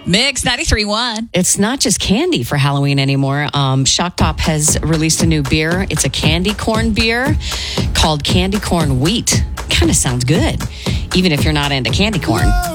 Mix 93.1. It's not just candy for Halloween anymore. Shock Top has released a new beer. It's a candy corn beer called Candy Corn Wheat. Kind of sounds good, even if you're not into candy corn.